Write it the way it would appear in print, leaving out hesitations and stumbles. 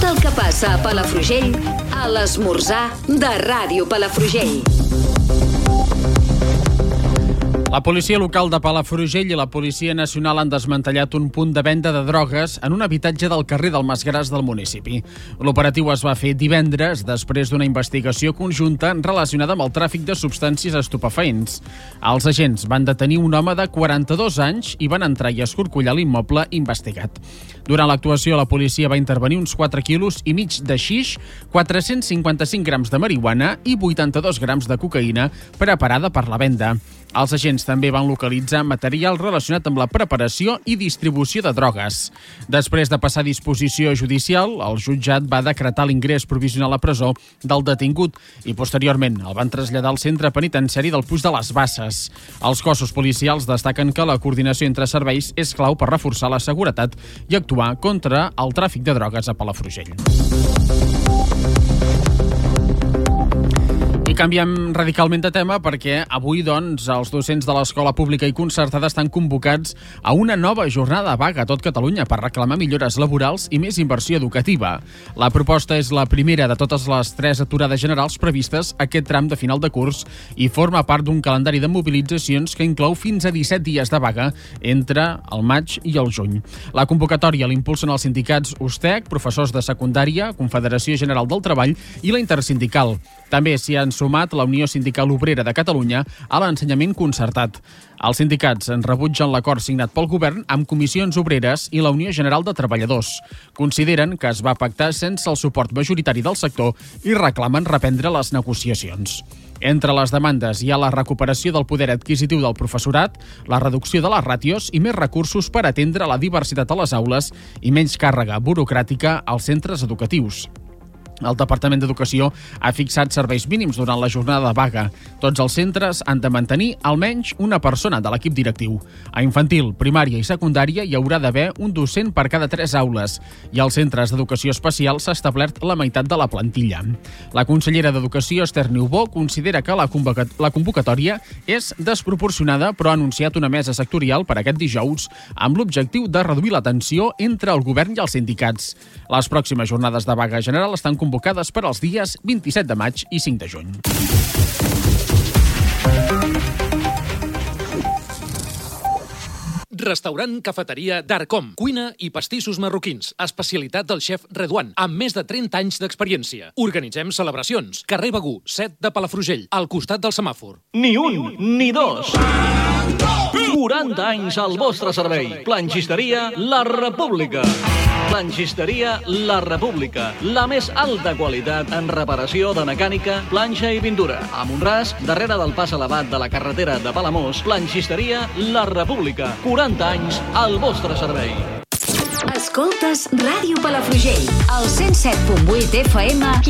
el que passa a Palafrugell, a l'Esmorzar de Ràdio Palafrugell. La policia local de Palafrugell i la Policia Nacional han desmantellat un punt de venda de drogues en un habitatge del carrer del Masgràs del municipi. L'operatiu es va fer divendres després d'una investigació conjunta relacionada amb el tràfic de substàncies estupefaents. Els agents van detenir un home de 42 anys i van entrar i escorcollar l'immoble investigat. Durant l'actuació, la policia va intervenir uns 4,5 quilos de xix, 455 grams de marihuana i 82 grams de cocaïna preparada per la venda. Els agents també van localitzar material relacionat amb la preparació i distribució de drogues. Després de passar a disposició judicial, el jutjat va decretar l'ingrés provisional a presó del detingut i posteriorment el van traslladar al centre penitenciari del Puig de les Basses. Els cossos policials destaquen que la coordinació entre serveis és clau per reforçar la seguretat i actuar contra el tràfic de drogues a Palafrugell. I canviem radicalment de tema perquè avui, doncs, els docents de l'escola pública i concertada estan convocats a una nova jornada de vaga a tot Catalunya per reclamar millores laborals i més inversió educativa. La proposta és la primera de totes les 3 aturades generals previstes aquest tram de final de curs i forma part d'un calendari de mobilitzacions que inclou fins a 17 dies de vaga entre el maig i el juny. La convocatòria l'impulsen els sindicats USTEC, professors de secundària, Confederació General del Treball i la Intersindical. També s'hi han sumat la Unió Sindical Obrera de Catalunya a l'ensenyament concertat. Els sindicats en rebutgen l'acord signat pel govern amb comissions obreres i la Unió General de Treballadors. Consideren que es va pactar sense el suport majoritari del sector i reclamen reprendre les negociacions. Entre les demandes hi ha la recuperació del poder adquisitiu del professorat, la reducció de les ràtios i més recursos per atendre la diversitat a les aules i menys càrrega burocràtica als centres educatius. El Departament d'Educació ha fixat serveis mínims durant la jornada de vaga. Tots els centres han de mantenir almenys una persona de l'equip directiu. A infantil, primària i secundària hi haurà d'haver un docent per cada 3 aules i als centres d'educació especial s'ha establert la meitat de la plantilla. La consellera d'Educació, Esther Niubó, considera que la convocatòria és desproporcionada però ha anunciat una mesa sectorial per aquest dijous amb l'objectiu de reduir la tensió entre el govern i els sindicats. Les pròximes jornades de vaga general estan convocades per als dies 27 de maig i 5 de juny. Restaurant Cafeteria d'Arcom. Cuina i pastissos marroquins. Especialitat del xef Redouan, amb més de 30 anys d'experiència. Organitzem celebracions. Carrer Begú, 7 de Palafrugell, al costat del semàfor. Ni un, ni dos. 40 anys al vostre servei. Planxisteria La República. Planxisteria La República. La més alta qualitat en reparació de mecànica, planxa i pintura. A Montràs, darrere del pas elevat de la carretera de Palamós, Planxisteria La República. 40 anys al vostre servei. Escoltes Ràdio Palafrugell, al 107.8 FM